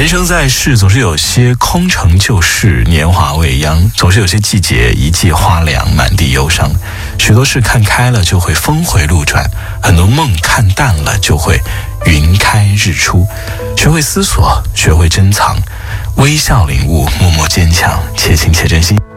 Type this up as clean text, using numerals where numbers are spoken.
人生在世，总是有些空城旧事，年华未央，总是有些季节一季花凉，满地忧伤。许多事看开了就会峰回路转，很多梦看淡了就会云开日出。学会思索，学会珍藏，微笑领悟，默默坚强，且行且珍惜。